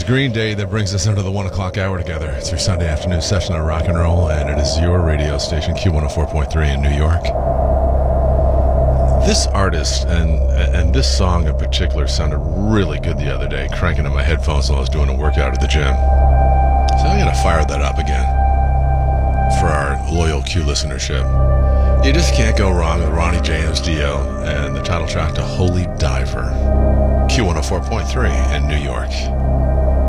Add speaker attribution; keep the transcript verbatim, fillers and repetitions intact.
Speaker 1: Green Day that brings us into the one o'clock hour together. It's your Sunday afternoon session of rock and roll, and it is your radio station, Q one oh four point three in New York. This artist and and this song in particular sounded really good the other day, cranking in my headphones while I was doing a workout at the gym. So I'm going to fire that up again for our loyal Q listenership. You just can't go wrong with Ronnie James Dio and the title track to Holy Diver. Q one oh four point three in New York.